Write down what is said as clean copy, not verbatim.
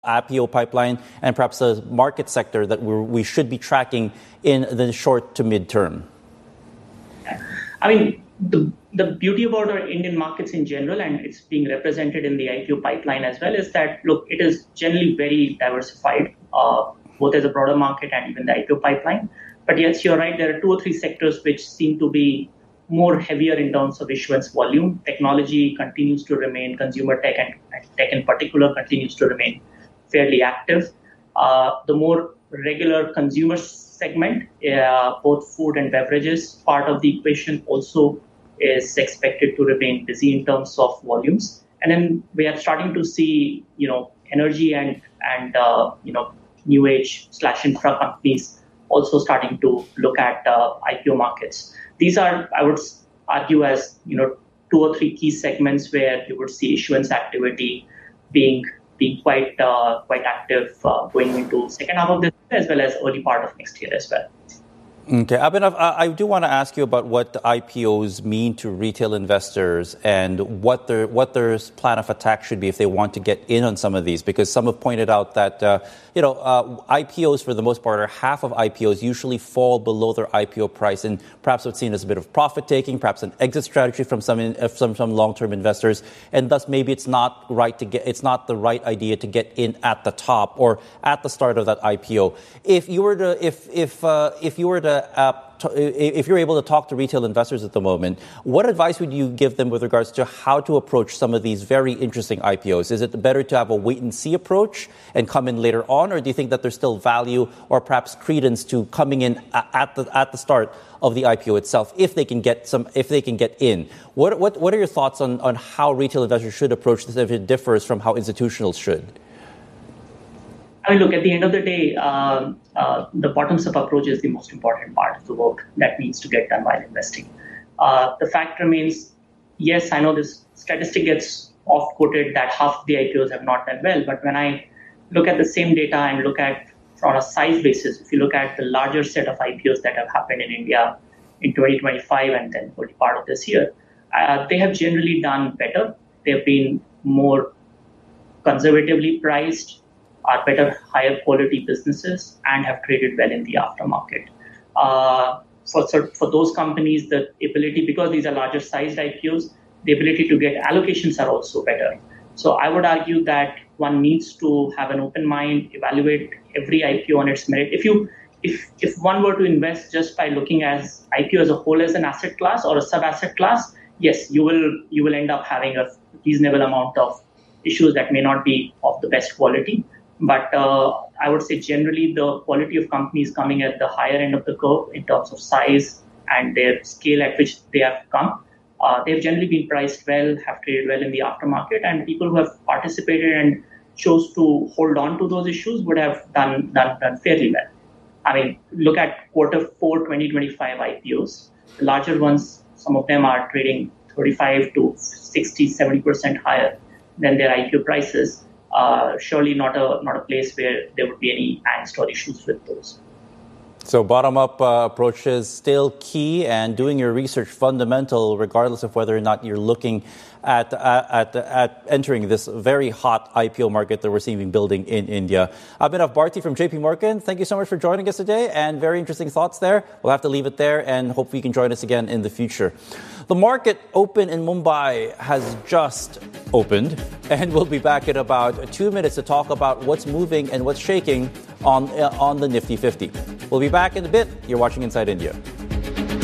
IPO pipeline and perhaps a market sector that we should be tracking in the short to mid-term? I mean, the beauty about our Indian markets in general, and it's being represented in the IPO pipeline as well, is that, look, it is generally very diversified, both as a broader market and even the IPO pipeline. But yes, you're right, there are 2 or 3 sectors which seem to be more heavier in terms of issuance volume. Technology continues to remain, consumer tech and tech in particular continues to remain fairly active. The more regular consumer segment, both food and beverages, part of the equation also is expected to remain busy in terms of volumes. And then we are starting to see, energy and new age / infra companies also starting to look at IPO markets. These are, I would argue, as 2 or 3 key segments where you would see issuance activity being quite active going into second half of this year as well as early part of next year as well. Okay, Abhinav, I do want to ask you about what the IPOs mean to retail investors and what their plan of attack should be if they want to get in on some of these, because some have pointed out that IPOs for the most part, or half of IPOs usually fall below their IPO price, and perhaps what's seen as a bit of profit taking, perhaps an exit strategy from some long-term investors, and thus maybe it's not the right idea to get in at the top or at the start of that IPO. If you're able to talk to retail investors at the moment, what advice would you give them with regards to how to approach some of these very interesting IPOs? Is it better to have a wait-and-see approach and come in later on, or do you think that there's still value or perhaps credence to coming in at the start of the IPO itself if they can get in? What are your thoughts on how retail investors should approach this if it differs from how institutionals should? I mean, look, at the end of the day, the bottoms-up approach is the most important part of the work that needs to get done while investing. The fact remains, yes, I know this statistic gets off-quoted that half of the IPOs have not done well, but when I look at the same data and look at on a size basis, if you look at the larger set of IPOs that have happened in India in 2025 and then early part of this year, they have generally done better. They've been more conservatively priced, are better, higher quality businesses, and have traded well in the aftermarket. For those companies, the ability, because these are larger sized IPOs, the ability to get allocations are also better. So I would argue that one needs to have an open mind, evaluate every IPO on its merit. If one were to invest just by looking at IPO as a whole as an asset class or a sub-asset class, yes, you will end up having a reasonable amount of issues that may not be of the best quality. But I would say generally the quality of companies coming at the higher end of the curve in terms of size and their scale at which they have come, they've generally been priced well, have traded well in the aftermarket, and people who have participated and chose to hold on to those issues would have done fairly well. I mean, look at Q4 2025 IPOs. The larger ones, some of them are trading 35 to 60, 70% higher than their IPO prices. Surely not a place where there would be any angst or issues with those. So bottom-up approach is still key, and doing your research fundamental, regardless of whether or not you're looking at entering this very hot IPO market that we're seeing building in India. Abhinav Bharti from JP Morgan, thank you so much for joining us today, and very interesting thoughts there. We'll have to leave it there, and hopefully you can join us again in the future. The market open in Mumbai has just opened, and we'll be back in about 2 minutes to talk about what's moving and what's shaking on the Nifty 50. We'll be back in a bit. You're watching Inside India.